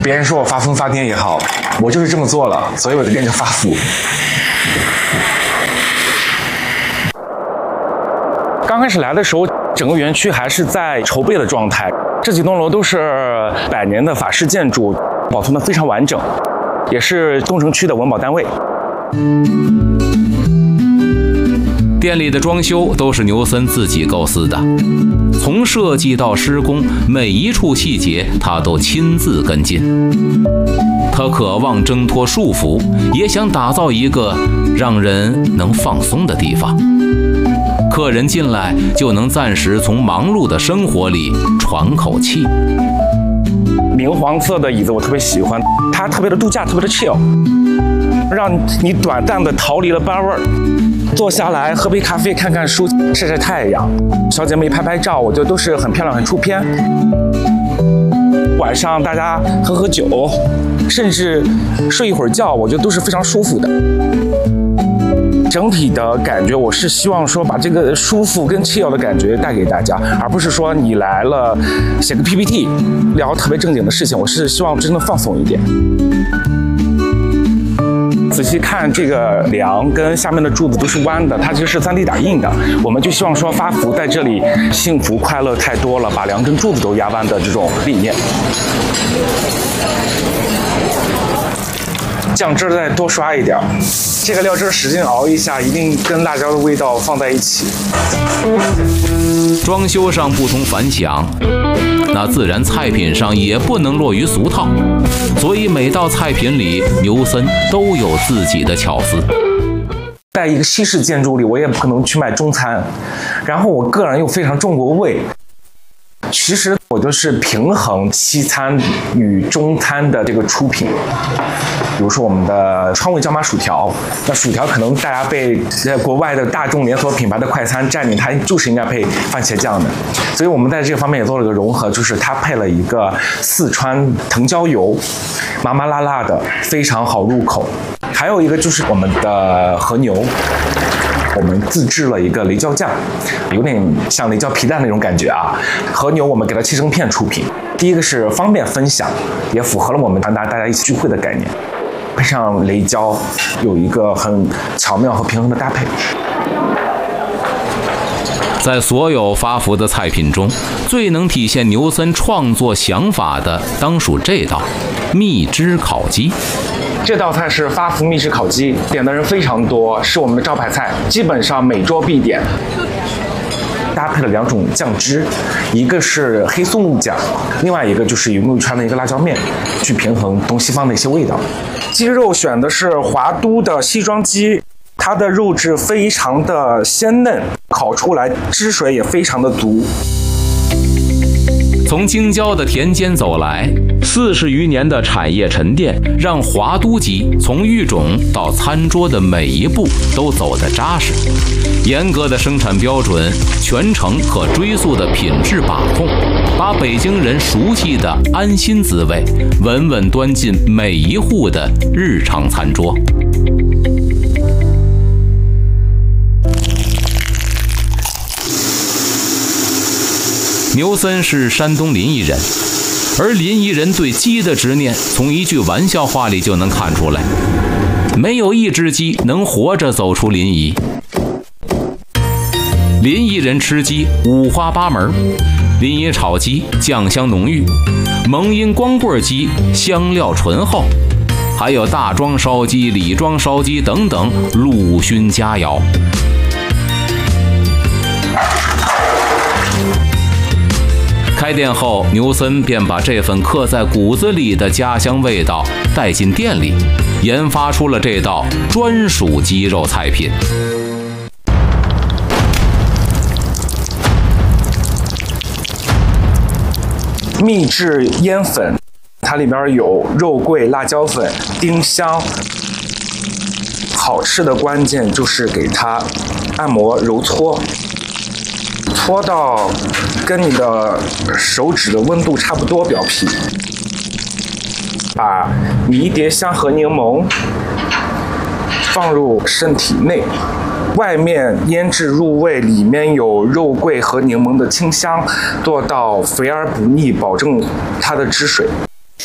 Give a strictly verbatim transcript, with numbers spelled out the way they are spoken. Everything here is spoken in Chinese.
别人说我发疯发癫也好，我就是这么做了，所以我的店就发福。刚开始来的时候，整个园区还是在筹备的状态，这几栋楼都是百年的法式建筑，保存得非常完整，也是东城区的文保单位。 店里的装修都是牛森自己构思的，从设计到施工，每一处细节他都亲自跟进。他渴望挣脱束缚，也想打造一个让人能放松的地方。客人进来就能暂时从忙碌的生活里喘口气。 明黄色的椅子我特别喜欢，它特别的度假，特别的 chill， 让你短暂的逃离了班味儿，坐下来喝杯咖啡，看看书，晒晒太阳。小姐妹拍拍照，我觉得都是很漂亮，很出片。晚上大家喝喝酒，甚至睡一会儿觉，我觉得都是非常舒服的。整体的感觉，我是希望说把这个舒服跟chill的感觉带给大家，而不是说你来了写个 P P T 聊特别正经的事情。我是希望真的放松一点。仔细看这个梁跟下面的柱子都是弯的，它其实是 三 D 打印的。我们就希望说发福在这里幸福快乐太多了，把梁跟柱子都压弯的这种理念。酱汁再多刷一点，这个料汁使劲熬一下，一定跟辣椒的味道放在一起。 装修上不同凡响，那自然菜品上也不能落于俗套，所以每道菜品里牛森都有自己的巧思。 在一个西式建筑里，我也不可能去卖中餐，然后我个人又非常重国味。其实我就是平衡西餐与中餐的这个出品。比如说我们的川味椒麻薯条，那薯条可能大家被国外的大众连锁品牌的快餐占领，它就是应该配番茄酱的，所以我们在这个方面也做了个融合，就是它配了一个四川藤椒油，麻麻辣辣的，非常好入口。还有一个就是我们的和牛，我们自制了一个雷椒酱，有点像雷椒皮蛋那种感觉啊。和牛我们给它切成片出品，第一个是方便分享，也符合了我们传达大家一起聚会的概念。配上雷椒，有一个很巧妙和平衡的搭配。 在所有发福的菜品中，最能体现牛森创作想法的，当属这道蜜汁烤鸡。 这道菜是发福蜜汁烤鸡，点的人非常多，是我们的招牌菜，基本上每桌必点。搭配了两种酱汁，一个是黑松露酱，另外一个就是云贵川的一个辣椒面，去平衡东西方的一些味道。鸡肉选的是华都的西装鸡，它的肉质非常的鲜嫩，烤出来汁水也非常的足。 从京郊的田间走来，四十余年的产业沉淀，让华都鸡从育种到餐桌的每一步都走得扎实。严格的生产标准，全程可追溯的品质把控，把北京人熟悉的安心滋味，稳稳端进每一户的日常餐桌。牛森是山东临沂人，而临沂人对鸡的执念，从一句玩笑话里就能看出来。没有一只鸡能活着走出临沂。临沂人吃鸡五花八门，临沂炒鸡酱香浓郁，蒙阴光棍鸡香料醇厚，还有大庄烧鸡、李庄烧鸡等等陆勋佳肴。开店后，牛森便把这份刻在骨子里的家乡味道带进店里，研发出了这道专属鸡肉菜品。 秘制腌粉，它里边有肉桂、辣椒粉、丁香。好吃的关键就是给它按摩揉搓。搓到跟你的手指的温度差不多，表皮。把迷迭香和柠檬放入身体内，外面腌制入味，里面有肉桂和柠檬的清香，做到肥而不腻，保证它的汁水。